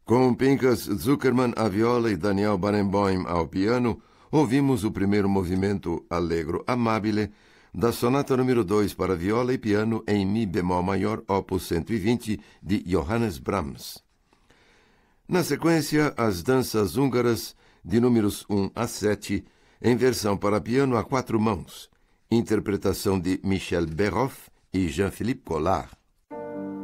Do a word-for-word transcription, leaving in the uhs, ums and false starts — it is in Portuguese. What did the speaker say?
Com Pinchas Zuckerman à viola e Daniel Barenboim ao piano, ouvimos o primeiro movimento Allegro Amabile da sonata número dois para viola e piano em Mi bemol maior, opus cento e vinte, de Johannes Brahms. Na sequência, as danças húngaras de números um a sete, em versão para piano a quatro mãos, interpretação de Michel Berhoff e Jean-Philippe Collard.